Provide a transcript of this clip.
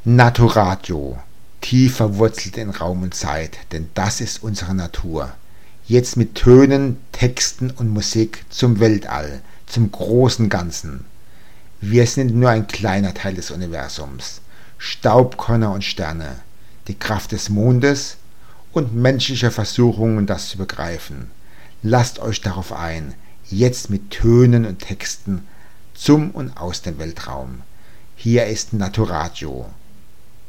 Naturadio, tief verwurzelt in Raum und Zeit, denn das ist unsere Natur. Jetzt mit Tönen, Texten und Musik zum Weltall, zum großen Ganzen. Wir sind nur ein kleiner Teil des Universums. Staubkörner und Sterne, die Kraft des Mondes und menschliche Versuchungen, das zu begreifen. Lasst euch darauf ein, jetzt mit Tönen und Texten zum und aus dem Weltraum. Hier ist Naturadio.